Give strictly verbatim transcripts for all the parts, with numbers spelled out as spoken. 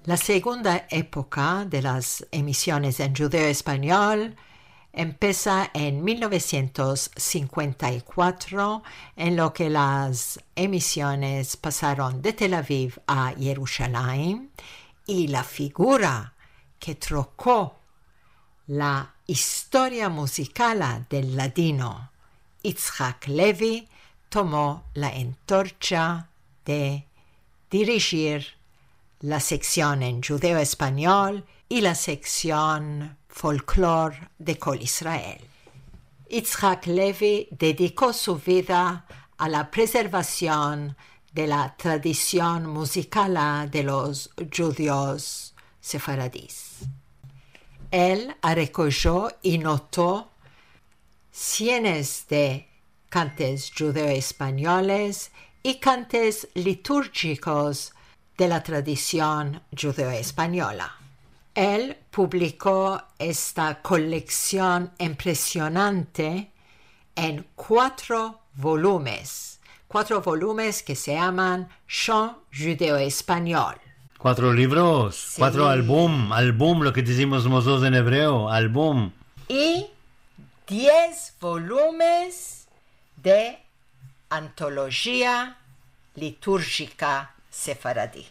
La segunda época de las emisiones en judeo-español empieza en mil novecientos cincuenta y cuatro, en lo que las emisiones pasaron de Tel Aviv a Jerusalén, y la figura que trocó la historia musical del ladino, Yitzhak Levi, tomó la antorcha de dirigir la sección en judeo-español y la sección folclore de Kol Israel. Yitzhak Levi dedicó su vida a la preservación de la tradición musical de los judíos sefaradíes. Él recogió y notó cientos de cantes judeo-españoles y cantes litúrgicos de la tradición judeo-española. Él publicó esta colección impresionante en cuatro volúmenes, cuatro volúmenes que se llaman Chant judeo-español. Cuatro libros, sí. Cuatro álbum, álbum, lo que decimos nosotros en hebreo, álbum. Y diez volúmenes de antología litúrgica sefaradí.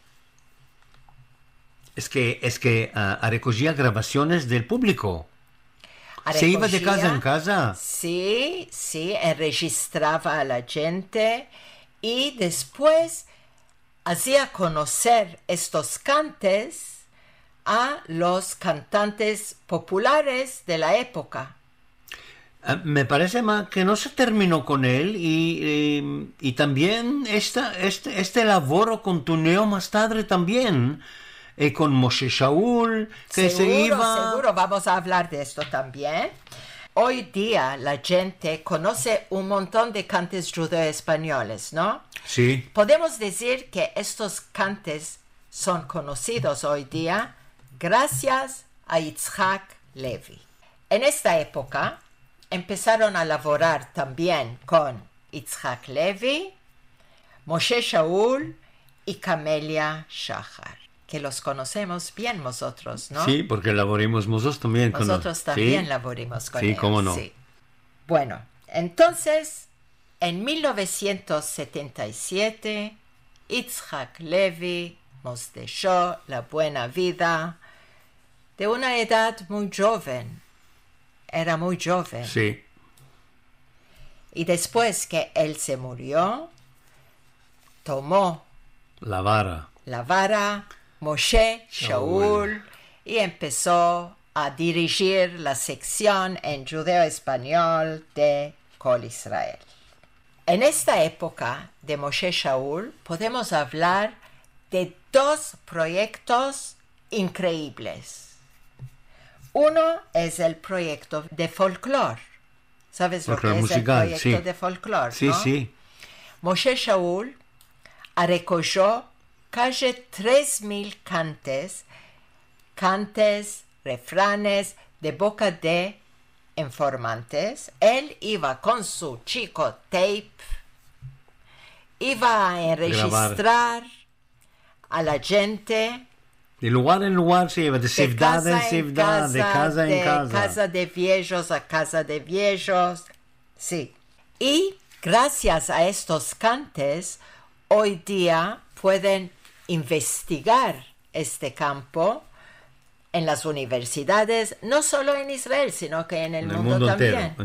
Es que, es que uh, recogía grabaciones del público. Recogía, se iba de casa en casa. Sí, sí, registraba a la gente y después hacía conocer estos cantes a los cantantes populares de la época. Uh, me parece más que no se terminó con él y, y, y también esta, este, este labor continuó más tarde también. Eh, con Moshe Shaul, que seguro, se iba... Seguro, vamos a hablar de esto también. Hoy día la gente conoce un montón de cantes judeo-españoles, ¿no? Sí. Podemos decir que estos cantes son conocidos hoy día gracias a Yitzhak Levi. En esta época empezaron a laborar también con Yitzhak Levi, Moshe Shaul y Camelia Shachar, que los conocemos bien nosotros, ¿no? Sí, porque laboramos nosotros también con Nosotros con también ¿sí? laboramos con sí, ellos. Cómo no. Sí. Bueno, entonces, en mil novecientos setenta y siete, Yitzhak Levi nos dejó la buena vida de una edad muy joven. Era muy joven. Sí. Y después que él se murió, tomó la vara. La vara Moshe Shaul y empezó a dirigir la sección en judeo-español de Kol Israel. En esta época de Moshe Shaul podemos hablar de dos proyectos increíbles. Uno es el proyecto de folclore. ¿Sabes lo que es musical, el proyecto sí. de folclore? Sí, ¿no? sí. Moshe Shaul recogió casi tres mil cantes, cantes, refranes de boca de informantes. Él iba con su chico tape, iba a enregistrar Grabar. a la gente. De lugar en lugar se iba, de ciudad en ciudad, de casa en casa. De casa de viejos a casa de viejos. Sí. Y gracias a estos cantes, hoy día pueden investigar este campo en las universidades, no solo en Israel, sino que en el, en el mundo, mundo también. Entero.